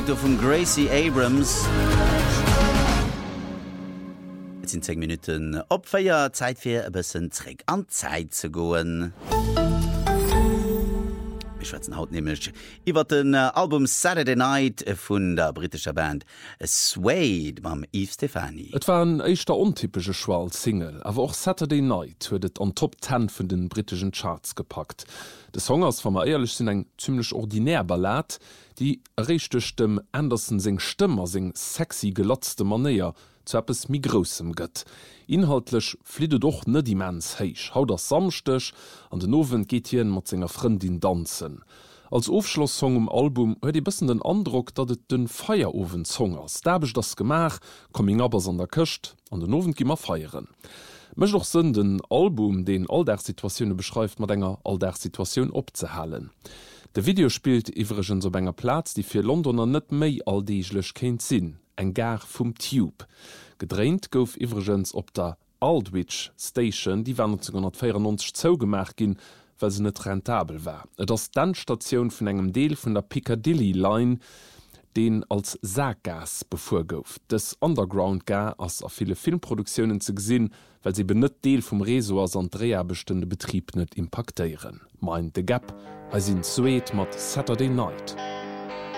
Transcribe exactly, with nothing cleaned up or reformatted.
Night vum Gracie Abrams. Jetzt sind zehn Minuten opfeier Zeit fir e bëssen Trick an Zeit ze goen. Wir schwätzen haut nämlich iwwer den Album Saturday Night vun der britischer Band Suede mam Yves Stefani. Et war ein eischter untypische Schwal-Single, aber auch Saturday Night huet an Top zehn vun den britischen Charts gepackt. De Song ass wann ehrlich sinn eng ziemlich ordinär Ballad, die richtech dem Anderson sing Stimmer sing sexy gelotzte Manier zu etwas mi grossem gëtt. Inhaltlich fliede doch net die mens heich. Haut das samstech, an den Owen geht hien mat senger Freundin tanzen. Als Aufschlusssong um Album huet die bisssen den Andruck, dat et den Feieroven-Song ass. Dabech das Gemach, Coming Uppers an der Köcht, an den Owen gimmer feieren. Mech doch sinn den Album, den all der Situationune beschreift, mat enger all der Situation opzehalen. De Video spielt iwweregen so enger Platz, die fir Londoner net méi alldeiglech kenint sinn. Eng gar vum Tube. Gedreint gouf iwregens op der Aldwych Station, die war neunzehnhundertvierundneunzig zougemerk gin, weil se net rentabel war. Et ass dann Station vun engem Deel vun der Piccadilly Line, den als Sargas befuhr gouf. Des Underground gar ass a viele Filmproduktionen ze gesinn, weil sie benët Deel vum Resors an Dreherbestände Betrieb net impactéieren. Meint de Gap, als in Suede mat Saturday Night.